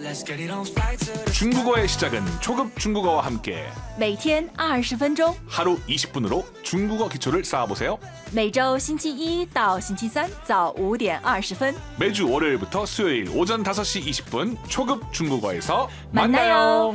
중국어의 시작은 초급 중국어와 함께 每天20分钟， 하루 20분으로 중국어 기초를 쌓아보세요. 每周星期一到星期三早5点20分。 매주 월요일부터 수요일 오전 5시 20분 초급 중국어에서 만나요.